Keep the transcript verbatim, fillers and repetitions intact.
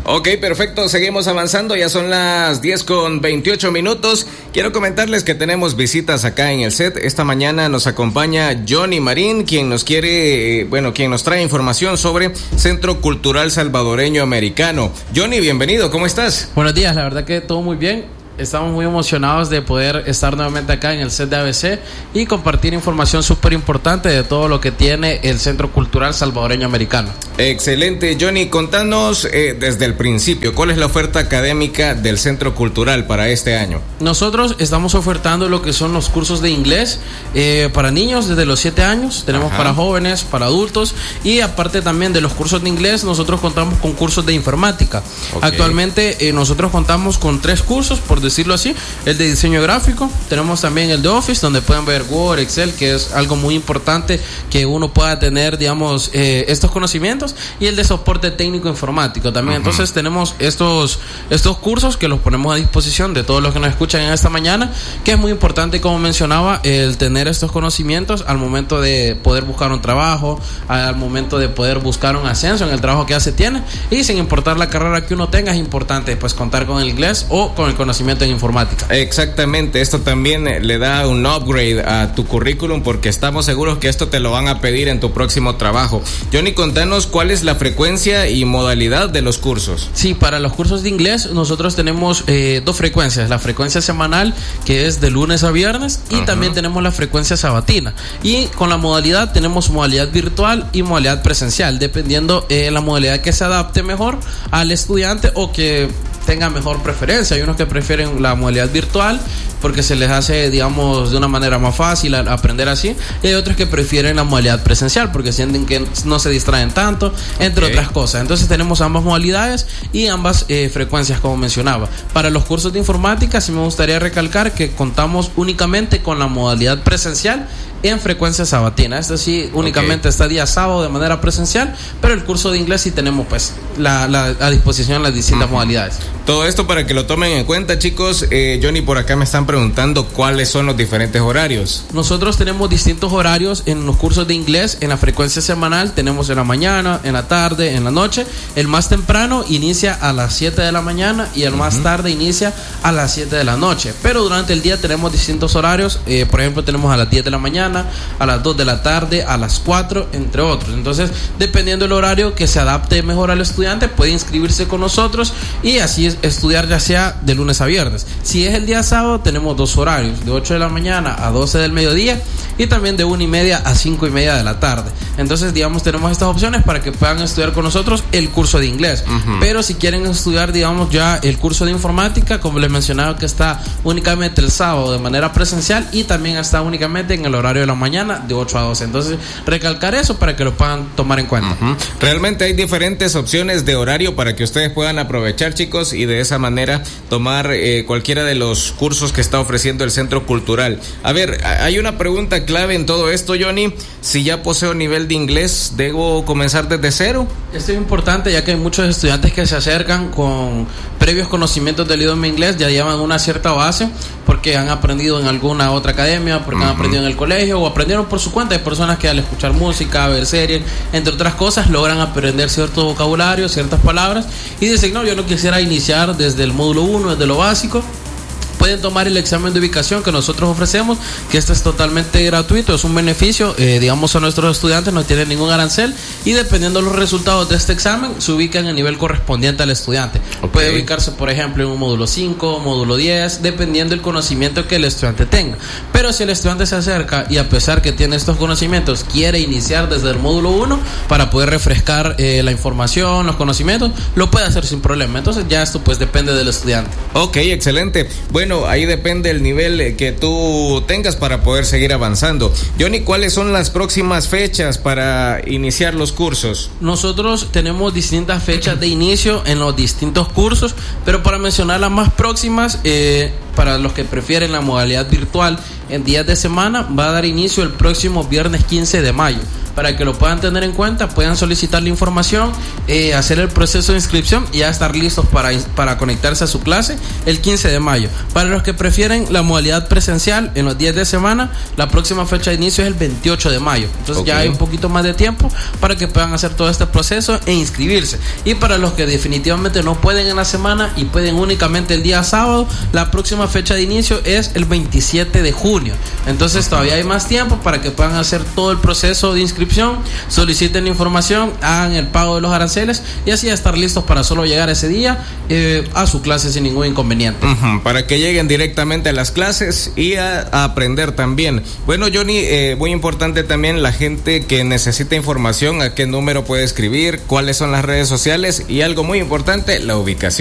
Ok, perfecto, seguimos avanzando, ya son las diez con veintiocho minutos. Quiero comentarles que tenemos visitas acá en el set. Esta mañana nos acompaña Johnny Marín, quien nos quiere, eh, bueno, quien nos trae información sobre Centro Cultural Salvadoreño Americano. Johnny, bienvenido, ¿cómo estás? Buenos días, la verdad que todo muy bien. Estamos muy emocionados de poder estar nuevamente acá en el set de A B C y compartir información súper importante de todo lo que tiene el Centro Cultural Salvadoreño Americano. Excelente, Johnny, contanos eh, desde el principio, ¿cuál es la oferta académica del Centro Cultural para este año? Nosotros estamos ofertando lo que son los cursos de inglés eh, para niños desde los siete años, tenemos Ajá. para jóvenes, para adultos, y aparte también de los cursos de inglés, nosotros contamos con cursos de informática. Okay. Actualmente eh, nosotros contamos con tres cursos, por decirlo así, el de diseño gráfico, tenemos también el de Office, donde pueden ver Word, Excel, que es algo muy importante que uno pueda tener, digamos, eh, estos conocimientos, y el de soporte técnico informático también. Uh-huh. Entonces tenemos estos, estos cursos que los ponemos a disposición de todos los que nos escuchan en esta mañana, que es muy importante, como mencionaba, el tener estos conocimientos al momento de poder buscar un trabajo, al momento de poder buscar un ascenso en el trabajo que ya se tiene, y sin importar la carrera que uno tenga, es importante pues contar con el inglés o con el conocimiento en informática. Exactamente, esto también le da un upgrade a tu currículum, porque estamos seguros que esto te lo van a pedir en tu próximo trabajo. Johnny, contanos cuál es la frecuencia y modalidad de los cursos. Sí, para los cursos de inglés nosotros tenemos eh, dos frecuencias, la frecuencia semanal, que es de lunes a viernes, y uh-huh. también tenemos la frecuencia sabatina, y con la modalidad tenemos modalidad virtual y modalidad presencial, dependiendo eh, la modalidad que se adapte mejor al estudiante o que tenga mejor preferencia. Hay unos que prefieren la modalidad virtual porque se les hace, digamos, de una manera más fácil aprender así, y hay otros que prefieren la modalidad presencial porque sienten que no se distraen tanto, entre okay. otras cosas. Entonces tenemos ambas modalidades y ambas eh, frecuencias, como mencionaba. Para los cursos de informática sí me gustaría recalcar que contamos únicamente con la modalidad presencial en frecuencia sabatina. Esto sí, únicamente okay. está día sábado de manera presencial, pero el curso de inglés sí tenemos pues la, la, a disposición las distintas uh-huh. modalidades. Todo esto para que lo tomen en cuenta, chicos. eh, Johnny, por acá me están preguntando cuáles son los diferentes horarios. Nosotros tenemos distintos horarios en los cursos de inglés. En la frecuencia semanal tenemos en la mañana, en la tarde, en la noche. El más temprano inicia a las siete de la mañana y el uh-huh. más tarde inicia a las siete de la noche, pero durante el día tenemos distintos horarios. eh, por ejemplo, tenemos a las diez de la mañana, a las dos de la tarde, a las cuatro, entre otros. Entonces, dependiendo del horario que se adapte mejor al estudiante, puede inscribirse con nosotros y así estudiar, ya sea de lunes a viernes. Si es el día sábado, tenemos dos horarios, de ocho de la mañana a doce del mediodía, y también de una y media a cinco y media de la tarde. Entonces, digamos, tenemos estas opciones para que puedan estudiar con nosotros el curso de inglés. Uh-huh. Pero si quieren estudiar, digamos, ya el curso de informática, como les mencionaba, que está únicamente el sábado de manera presencial, y también está únicamente en el horario de la mañana de ocho a doce. Entonces, recalcar eso para que lo puedan tomar en cuenta. Uh-huh. Realmente hay diferentes opciones de horario para que ustedes puedan aprovechar, chicos, y de esa manera tomar eh, cualquiera de los cursos que está ofreciendo el Centro Cultural. A ver, hay una pregunta clave en todo esto, Johnny. Si ya poseo nivel de inglés, ¿debo comenzar desde cero? Esto es importante, ya que hay muchos estudiantes que se acercan con previos conocimientos del idioma inglés, ya llevan una cierta base porque han aprendido en alguna otra academia, porque uh-huh. han aprendido en el colegio o aprendieron por su cuenta. Hay personas que al escuchar música, ver series, entre otras cosas, logran aprender cierto vocabulario, ciertas palabras, y dicen, no, yo no quisiera iniciar desde el módulo uno, desde lo básico. Pueden tomar el examen de ubicación que nosotros ofrecemos, que este es totalmente gratuito, es un beneficio, eh, digamos, a nuestros estudiantes, no tienen ningún arancel, y dependiendo de los resultados de este examen, se ubican en el nivel correspondiente al estudiante. Okay. Puede ubicarse, por ejemplo, en un módulo cinco, módulo diez, dependiendo del conocimiento que el estudiante tenga. Pero si el estudiante se acerca y, a pesar que tiene estos conocimientos, quiere iniciar desde el módulo uno para poder refrescar eh, la información, los conocimientos, lo puede hacer sin problema. Entonces ya esto pues depende del estudiante. Ok, excelente. Bueno, ahí depende el nivel que tú tengas para poder seguir avanzando. Johnny, ¿cuáles son las próximas fechas para iniciar los cursos? Nosotros tenemos distintas fechas de inicio en los distintos cursos, pero para mencionar las más próximas, eh, para los que prefieren la modalidad virtual en días de semana, va a dar inicio el próximo viernes quince de mayo. Para que lo puedan tener en cuenta, puedan solicitar la información, eh, hacer el proceso de inscripción y ya estar listos para, para conectarse a su clase el quince de mayo. Para los que prefieren la modalidad presencial en los días de semana, la próxima fecha de inicio es el veintiocho de mayo. Entonces okay. ya hay un poquito más de tiempo para que puedan hacer todo este proceso e inscribirse. Y para los que definitivamente no pueden en la semana y pueden únicamente el día sábado, la próxima fecha de inicio es el veintisiete de junio. Entonces todavía hay más tiempo para que puedan hacer todo el proceso de inscripción, soliciten la información, hagan el pago de los aranceles y así estar listos para solo llegar ese día eh, a su clase sin ningún inconveniente. Uh-huh, para que lleguen directamente a las clases y a, a aprender también. Bueno, Johnny, eh, muy importante también la gente que necesita información, a qué número puede escribir, cuáles son las redes sociales y algo muy importante, la ubicación.